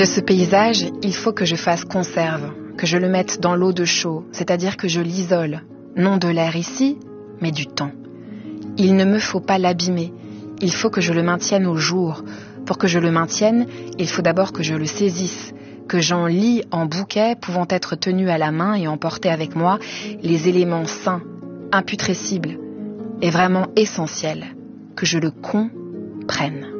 De ce paysage, il faut que je fasse conserve, que je le mette dans l'eau de chaux, c'est-à-dire que je l'isole, non de l'air ici, mais du temps. Il ne me faut pas l'abîmer, il faut que je le maintienne au jour. Pour que je le maintienne, il faut d'abord que je le saisisse, que j'en lie en bouquet pouvant être tenu à la main et emporter avec moi les éléments sains, imputrescibles et vraiment essentiels, que je le comprenne.